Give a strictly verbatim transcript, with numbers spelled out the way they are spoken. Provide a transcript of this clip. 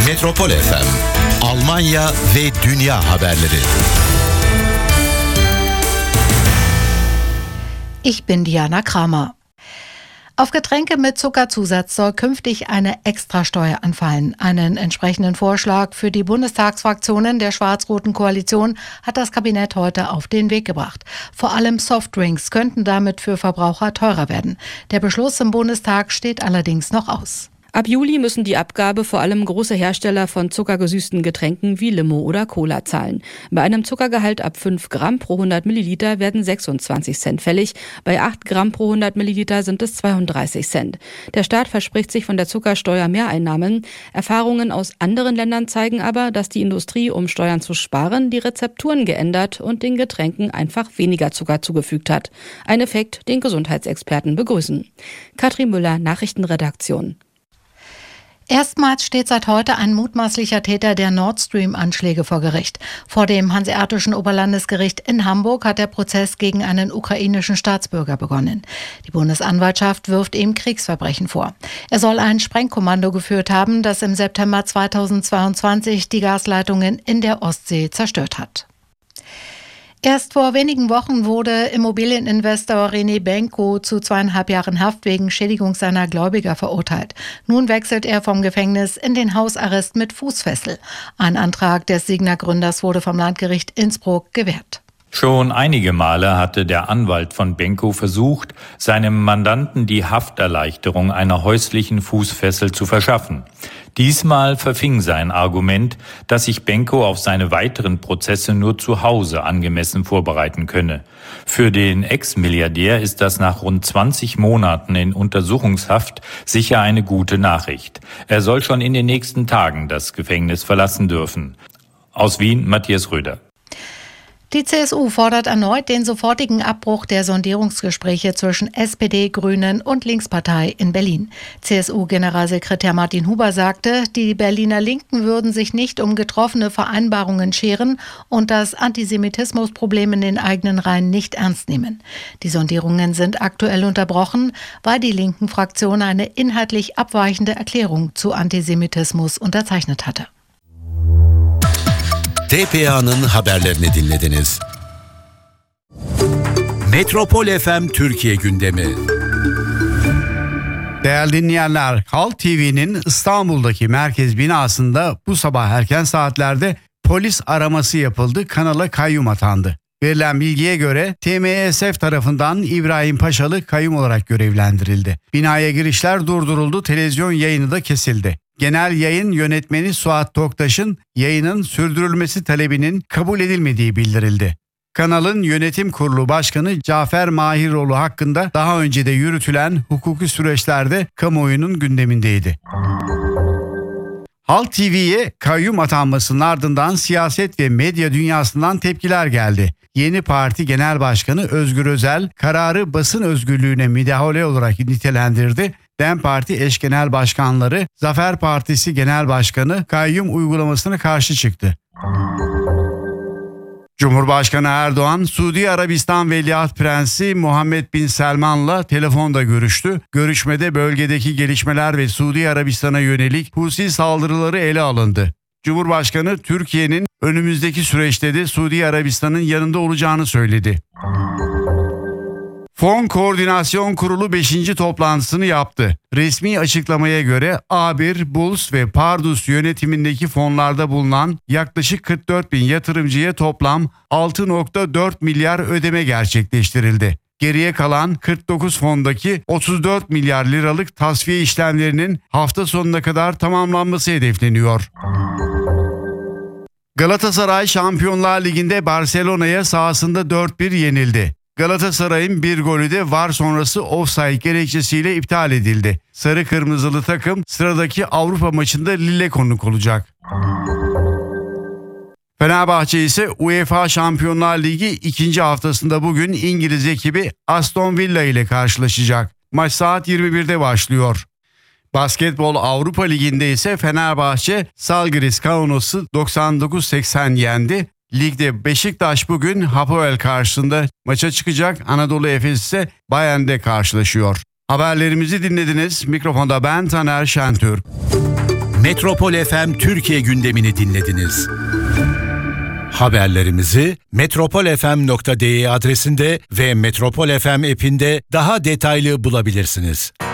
Metropol F M, Almanya ve dünya haberleri. Ich bin Diana Kramer. Auf Getränke mit Zuckerzusatz soll künftig eine Extrasteuer anfallen. Einen entsprechenden Vorschlag für die Bundestagsfraktionen der schwarz-roten Koalition hat das Kabinett heute auf den Weg gebracht. Vor allem Softdrinks könnten damit für Verbraucher teurer werden. Der Beschluss im Bundestag steht allerdings noch aus. Ab Juli müssen die Abgabe vor allem große Hersteller von zuckergesüßten Getränken wie Limo oder Cola zahlen. Bei einem Zuckergehalt ab fünf Gramm pro hundert Milliliter werden sechsundzwanzig Cent fällig. Bei acht Gramm pro hundert Milliliter sind es zweiunddreißig Cent. Der Staat verspricht sich von der Zuckersteuer Mehreinnahmen. Erfahrungen aus anderen Ländern zeigen aber, dass die Industrie, um Steuern zu sparen, die Rezepturen geändert und den Getränken einfach weniger Zucker zugefügt hat. Ein Effekt, den Gesundheitsexperten begrüßen. Katrin Müller, Nachrichtenredaktion. Erstmals steht seit heute ein mutmaßlicher Täter der Nord Stream-Anschläge vor Gericht. Vor dem Hanseatischen Oberlandesgericht in Hamburg hat der Prozess gegen einen ukrainischen Staatsbürger begonnen. Die Bundesanwaltschaft wirft ihm Kriegsverbrechen vor. Er soll ein Sprengkommando geführt haben, das im September zweitausendzweiundzwanzig die Gasleitungen in der Ostsee zerstört hat. Erst vor wenigen Wochen wurde Immobilieninvestor René Benko zu zweieinhalb Jahren Haft wegen Schädigung seiner Gläubiger verurteilt. Nun wechselt er vom Gefängnis in den Hausarrest mit Fußfessel. Ein Antrag des Signa-Gründers wurde vom Landgericht Innsbruck gewährt. Schon einige Male hatte der Anwalt von Benko versucht, seinem Mandanten die Hafterleichterung einer häuslichen Fußfessel zu verschaffen. Diesmal verfing sein Argument, dass sich Benko auf seine weiteren Prozesse nur zu Hause angemessen vorbereiten könne. Für den Ex-Milliardär ist das nach rund zwanzig Monaten in Untersuchungshaft sicher eine gute Nachricht. Er soll schon in den nächsten Tagen das Gefängnis verlassen dürfen. Aus Wien, Matthias Röder. Die C S U fordert erneut den sofortigen Abbruch der Sondierungsgespräche zwischen S P D, Grünen und Linkspartei in Berlin. C S U-Generalsekretär Martin Huber sagte, die Berliner Linken würden sich nicht um getroffene Vereinbarungen scheren und das Antisemitismusproblem in den eigenen Reihen nicht ernst nehmen. Die Sondierungen sind aktuell unterbrochen, weil die linken Fraktion eine inhaltlich abweichende Erklärung zu Antisemitismus unterzeichnet hatte. T P A'nın haberlerini dinlediniz. Metropol F M Türkiye gündemi. Değerli dinleyenler, Halk T V'nin İstanbul'daki merkez binasında bu sabah erken saatlerde polis araması yapıldı, kanala kayyum atandı. Verilen bilgiye göre T M E S F tarafından İbrahim Paşalı kayyum olarak görevlendirildi. Binaya girişler durduruldu, televizyon yayını da kesildi. Genel yayın yönetmeni Suat Toktaş'ın yayının sürdürülmesi talebinin kabul edilmediği bildirildi. Kanalın yönetim kurulu başkanı Cafer Mahiroğlu hakkında daha önce de yürütülen hukuki süreçlerde kamuoyunun gündemindeydi. Halk T V'ye kayyum atanmasının ardından siyaset ve medya dünyasından tepkiler geldi. Yeni Parti Genel Başkanı Özgür Özel kararı basın özgürlüğüne müdahale olarak nitelendirdi. DEM Parti eş genel başkanları, Zafer Partisi Genel Başkanı kayyum uygulamasına karşı çıktı. Cumhurbaşkanı Erdoğan, Suudi Arabistan Veliaht Prensi Muhammed Bin Selman'la telefonda görüştü. Görüşmede bölgedeki gelişmeler ve Suudi Arabistan'a yönelik Husi saldırıları ele alındı. Cumhurbaşkanı Türkiye'nin önümüzdeki süreçte de Suudi Arabistan'ın yanında olacağını söyledi. Fon Koordinasyon Kurulu beşinci toplantısını yaptı. Resmi açıklamaya göre A bir, Buls ve Pardus yönetimindeki fonlarda bulunan yaklaşık kırk dört bin yatırımcıya toplam altı virgül dört milyar ödeme gerçekleştirildi. Geriye kalan kırk dokuz fondaki otuz dört milyar liralık tasfiye işlemlerinin hafta sonuna kadar tamamlanması hedefleniyor. Galatasaray Şampiyonlar Ligi'nde Barcelona'ya sahasında dört bir yenildi. Galatasaray'ın bir golü de V A R sonrası ofsayt gerekçesiyle iptal edildi. Sarı kırmızılı takım sıradaki Avrupa maçında Lille konuk olacak. Fenerbahçe ise UEFA Şampiyonlar Ligi ikinci haftasında bugün İngiliz ekibi Aston Villa ile karşılaşacak. Maç saat yirmi birde başlıyor. Basketbol Avrupa Ligi'nde ise Fenerbahçe Žalgiris Kaunos'u doksan dokuz seksen yendi. Ligde Beşiktaş bugün Hapoel karşısında maça çıkacak. Anadolu Efes ise Bayern'de karşılaşıyor. Haberlerimizi dinlediniz. Mikrofonda ben Taner Şentürk. Metropol F M Türkiye gündemini dinlediniz. Haberlerimizi metropol f m nokta d e adresinde ve Metropol F M app'inde daha detaylı bulabilirsiniz.